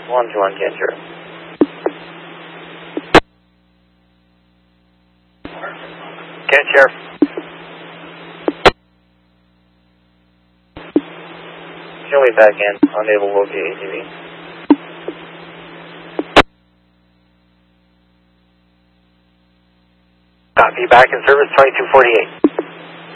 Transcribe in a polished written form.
121, get Sheriff. Get Sheriff. Show me back in, unable to locate ATV. Copy, back in service 2248.